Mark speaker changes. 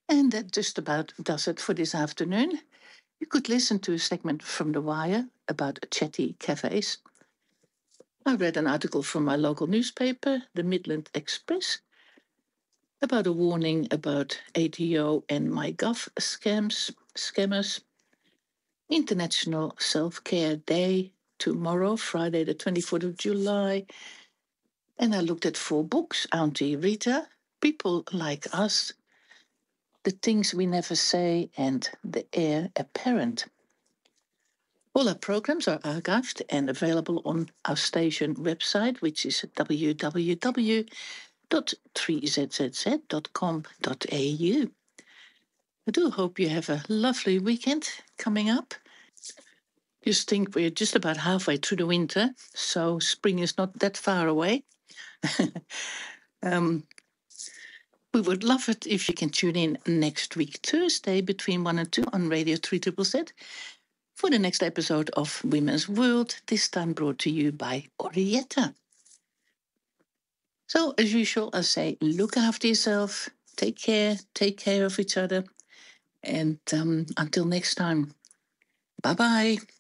Speaker 1: And that just about does it for this afternoon. You could listen to a segment from The Wire about chatty cafes. I read an article from my local newspaper, the Midland Express, about a warning about ATO and MyGov scammers. International Self-Care Day tomorrow, Friday the 24th of July. And I looked at 4 books, Auntie Rita, People Like Us, The Things We Never Say, and The Heir Apparent. All our programs are archived and available on our station website, which is www.3zzz.com.au. I do hope you have a lovely weekend coming up. Just think we're just about halfway through the winter, so spring is not that far away. We would love it if you can tune in next week, Thursday, between 1 and 2 on Radio 3ZZZ for the next episode of Women's World, this time brought to you by Orietta. So, as usual, I say, look after yourself, take care of each other, and until next time, bye-bye.